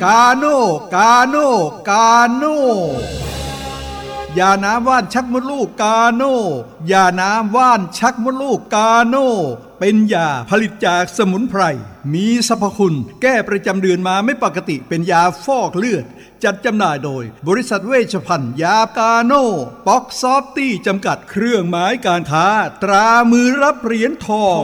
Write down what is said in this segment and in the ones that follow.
กาโน่กาโน่กาโน่ยาน้ำว่านชักมดลูกกาโน่ยาน้ำว่านชักมดลูกกาโน่เป็นยาผลิตจากสมุนไพรมีสรรพคุณแก้ประจำเดือนมาไม่ปกติเป็นยาฟอกเลือดจัดจำหน่ายโดยบริษัทเวชภัณฑ์ยากาโน่ป๊อกซอฟตี้จำกัดเครื่องหมายการค้าตรามือรับเหรียญทอง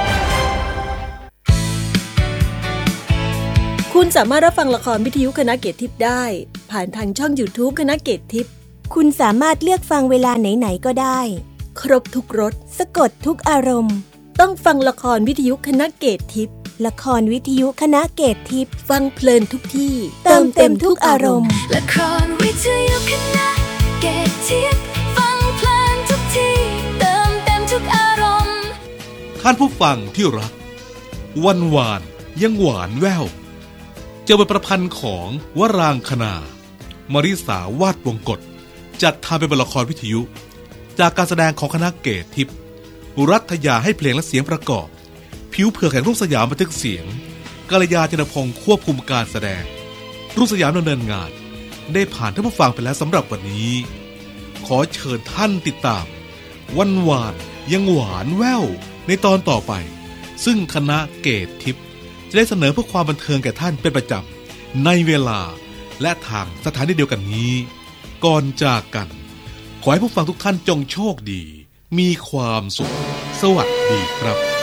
คุณสามารถรับฟังละครวิทยุคณะเกตทิพย์ได้ผ่านทางช่อง YouTube คณะเกตทิพย์คุณสามารถเลือกฟังเวลาไหนๆก็ได้ครบทุกรสสะกดทุกอารมณ์ต้องฟังละครวิทยุคณะเกตทิพย์ละครวิทยุคณะเกตทิพย์ฟังเพลินทุกที่เติมเต็มทุกอารมณ์ละครวิทยุคณะเกตทิพย์ฟังเพลินทุกที่เติมเต็มทุกอารมณ์ท่านผู้ฟังที่รักวันวานยังหวานแว่วจะเป็นประพันธ์ของวรางคณามริสาวาดวงกฎจัดทำเป็นละครวิทยุจากการแสดงของคณะเกตทิพย์รัฐยาให้เพลงและเสียงประกอบผิวเผือกแห่งรุ่งสยามบันทึกเสียงกัลยา จินพงศ์ควบคุมการแสดงรุ่งสยามดำเนินงานได้ผ่านท่านผู้ฟังไปแล้วสำหรับวันนี้ขอเชิญท่านติดตามวันวานยังหวานแว่วในตอนต่อไปซึ่งคณะเกตทิพย์จะได้เสนอเพื่อความบันเทิงแก่ท่านเป็นประจำในเวลาและทางสถานีเดียวกันนี้ก่อนจากกันขอให้ผู้ฟังทุกท่านจงโชคดีมีความสุขสวัสดีครับ